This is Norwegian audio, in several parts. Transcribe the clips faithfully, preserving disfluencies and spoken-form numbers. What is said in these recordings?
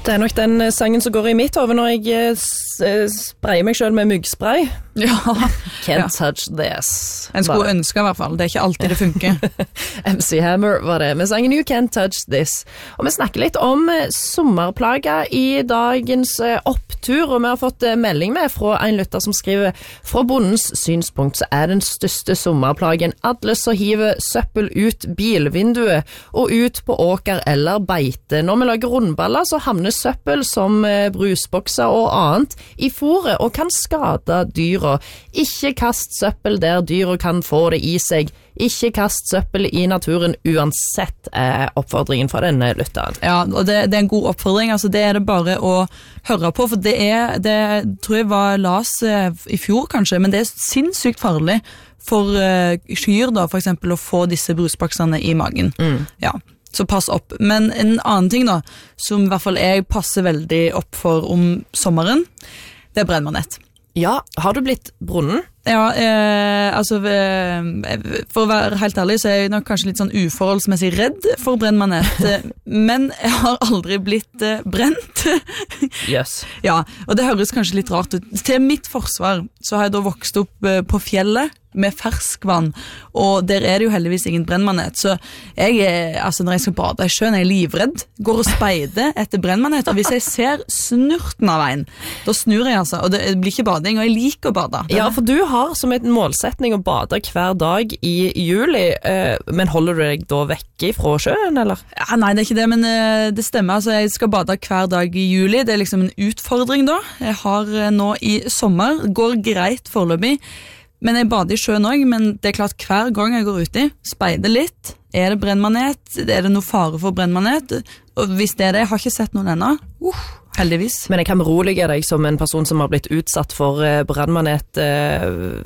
Det er nok den sangen som går i mitt hode når jeg sprayer meg selv med myggspray. Ja. Can't ja. touch this. En skulle bare ønske i hvert fall, det er ikke alltid det funker. M C Hammer var det, med sangen You Can't Touch This. Og vi snakker litt om sommerplager i dagens opptur, og vi har fått melding med fra en lytter som skriver: fra bondens synspunkt så er den største sommerplagen alle som hiver søppel ut bilvinduet og ut på åker eller beite. Når vi lager rundballer så havner søppel som brusbokser og annet i fôret og kan skade dyra. Ikke kast søppel der dyra kan få det i seg. Ikke kast søppel i naturen uansett, er oppfordringen fra denne lytteren. Ja, og det, det er en god oppfordring, altså det er det bare å høre på, for det er, det tror jeg var las i fjor kanskje, men det er sinnssykt farlig for uh, kyr da, for eksempel å få disse brusboksene i magen. Mm. Ja, så pass opp. Men en annen ting da, som i hvert fall jeg passer veldig opp for om sommeren, det er brennmanett. Ja, har du blitt brunnen? Ja, eh, altså eh, for å være helt ærlig så er jeg nok kanskje litt sånn uforholdsmessig redd for brennmanett, men jeg har aldri blitt eh, brent. Yes. Ja, og det høres kanskje litt rart ut. Til mitt forsvar så har jeg da vokst opp eh, på fjellet med ferskvann, og der er det jo heldigvis ingen brennmanett, så jeg er, altså når jeg skal bade i sjøen, er jeg livredd, går og speider etter brennmanett, og hvis jeg ser snurten av en, da snur jeg altså, og det blir ikke bading, og jeg liker å bade. Ja, for du har som en målsetning å bade hver dag i juli, eh, men holder du deg da vekke fra sjøen, eller? Ja, nei, det er ikke det, men eh, det stemmer, altså jeg skal bade hver dag i juli, det er liksom en utfordring da, jeg har eh, nå i sommer, går greit foreløpig, men jeg bader i sjøen også, men det er klart hver gang jeg går uti, speider litt, er det brennmanet, er det noe fare for brennmanet, og hvis det er det, jeg har ikke sett noen ennå, uh, heldigvis. Men jeg kan berolige deg som en person som har blitt utsatt for uh, brennmanet, uh,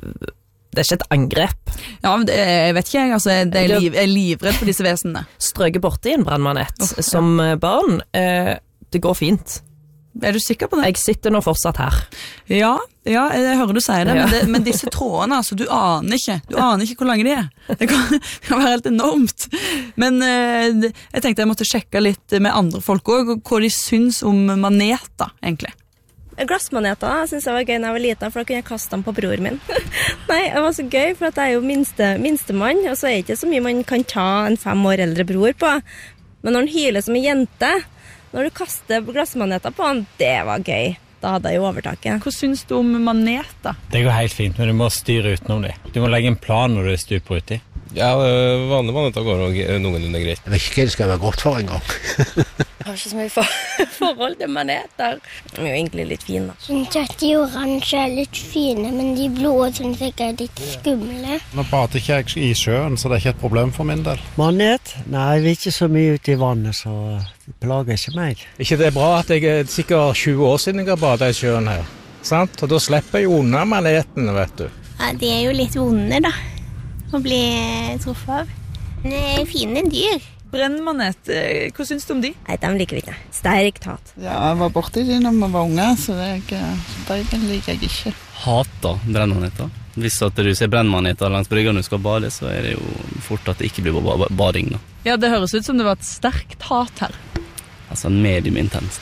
det er ikke et angrep. Ja, men det, jeg vet ikke, jeg, altså, det er liv, jeg er livredd for disse vesenene. Strøket borte i en brennmanet oh, ja. som barn, uh, det går fint. Er du sikker på det? Jeg sitter nå fortsatt her. Ja, ja jeg hører du sier det, ja. men, det men disse trådene, altså, du aner ikke. Du aner ikke hvor lange de er. Det kan, det kan være helt enormt. Men eh, jeg tenkte jeg måtte sjekke litt med andre folk også, hva de syns om maneter, egentlig. Glassmaneter synes jeg var gøy når jeg var liten, for da kunne jeg kaste dem på bror min. Nei, det var så gøy, for at jeg er jo minste, minstemann, og så er det ikke så mye man kan ta en fem år eldre bror på. Men når han hyler som en jente, når du kaster glassmaneter på han, det var gøy. Da hadde jeg jo overtaket. Hva syns du om maneter? Det går helt fint, men du må styre utenom det. Du må legge en plan når du stuper uti. Ja, vanlige maneter går noenlunde greit. Jeg vet ikke hva det skal være godt for en gang. Jeg har ikke så mye for forhold til maneter. De er jo egentlig litt fine. Jeg synes at de oransje er litt fine, men de blå synes jeg er litt skumle. Nå bader ikke jeg i sjøen, så det er ikke et problem for min del. Manet? Nei, vi er ikke så mye ute i vannet, så det plager ikke meg. Ikke det er bra at jeg er sikkert tjue år siden jeg har badet i sjøen her. Sant? Og da slipper jeg unna manetene, vet du. Ja, de er jo litt vonde da, å bli truffet av. Det er fine dyr. Brennmanet, hva syns du om de? Nei, de liker vi ikke. Sterkt hat. Ja, jeg var borte i de når vi var unge, så det, de liker jeg ikke. Hater brennmaneter. Hvis at du ser brennmaneter langs brygga når du skal bade, så er det jo fort at det ikke blir bading da. Ja, det høres ut som det var et sterkt hat her. Altså medium intenst.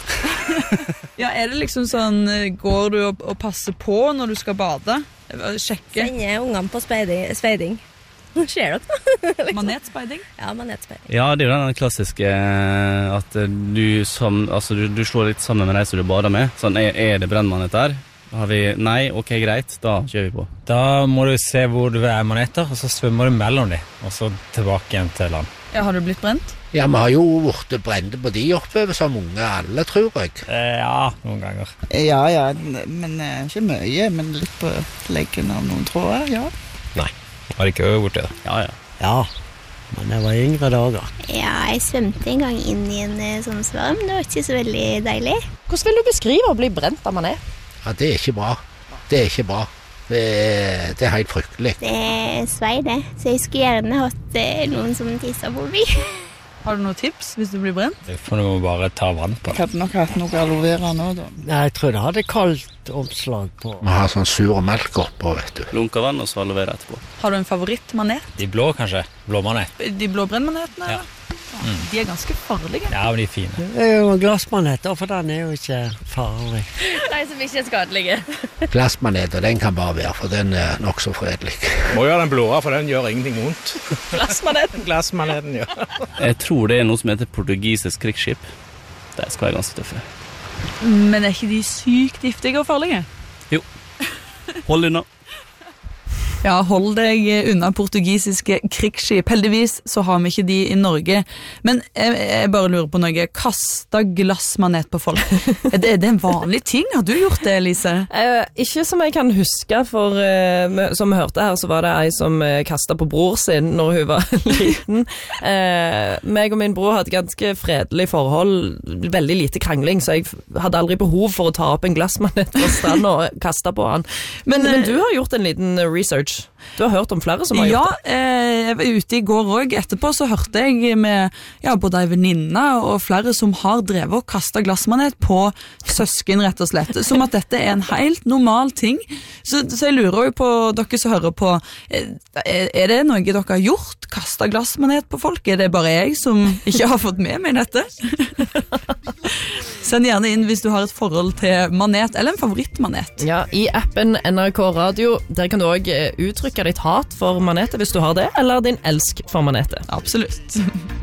Ja, er det liksom sånn, går du og, og passer på når du skal bade? Sjekke? Sender ungene på speiding. speiding. Skjer dere da? liksom. Manetspeiding? Ja, manetspeiding. Ja, det er jo den klassiske at du, som, altså, du, du slår litt sammen med deg som du bader med. Sånn, er, er det brennmanet der? Har vi, nei, ok, greit, da kjører vi på. Da må du se hvor du er maneter, og så svømmer du mellom dem, og så tilbake igjen til land. Ja, har du blitt brent? Ja, vi har jo vært brente på de oppover som unge alle, tror jeg. Eh, ja, noen ganger. Ja, ja, men eh, ikke mye, men litt på leggen av noen tråder, ja. Nei, har ikke vært det. Ja, ja. Ja, men det var yngre dager. Ja, jeg svømte en gang inn i en sånn svarm, det var ikke så veldig deilig. Hvordan vil du beskrive å bli brent av manet? Ja, det er ikke bra. Det er ikke bra. Det er, det er helt fryktelig. Det er svei det, så jeg skulle gjerne hatt noen som tisser på meg. Har du noen tips hvis du blir brent? Det får du bare ta vann på. Jeg hadde nok hatt noe aloe vera nå da. Nei, jeg tror det hadde kaldt omslag på. Vi har sånn sur melk oppå, vet du. Lunka vann og så aloe vera etterpå. Har du en favorittmanet? De blå kanskje? Blåmanet. De blå brennmanetene? Ja. De er ganske farlige. Ja, men de er fine. Det er jo glassmaneter, for den er jo ikke farlig. Nei, som ikke er skadelige. Glassmaneter, den kan bare være, for den er nok så fredelig. Må gjøre den blåa, for den gjør ingenting vondt. Glassmaneten. Glassmaneten, ja. Jeg tror det er noe som heter portugisisk krigsskip. Det skal være ganske tøffe. Men er ikke de sykt giftige og farlige? Jo. Hold unna. Ja, hold deg unna portugisiske krigsskip. Heldigvis så har vi ikke de i Norge. Men jeg, jeg bare lurer på noe. Kasta glassmanet på folk. Er det, er det en vanlig ting? Har du gjort det, Lise? Eh, ikke som jeg kan huske, for eh, som vi hørte her, så var det ei som eh, kastet på bror sin når hun var liten. Eh, meg og min bror hadde ganske fredelig forhold, veldig lite krangling, så jeg hadde aldri behov for å ta opp en glassmanet på stranden og kaste på han. Men, men du har gjort en liten research. Du har hørt om flere som har ja, gjort det? Ja, jeg var ute i går også. Etterpå så hørte jeg med ja, både en venninne og flere som har drevet og kastet glassmanet på søsken, rett og slett. Som at dette er en helt normal ting. Så, så jeg lurer jo på dere som hører på, er, er det noe dere har gjort? Kastet glassmanet på folk? Er det bare jeg som ikke har fått med meg dette? Send gjerne inn hvis du har et forhold til manet, eller en favorittmanet. Ja, i appen N R K Radio, der kan du også uttrykke ditt hat for maneter hvis du har det, eller din elsk for maneter. Absolutt.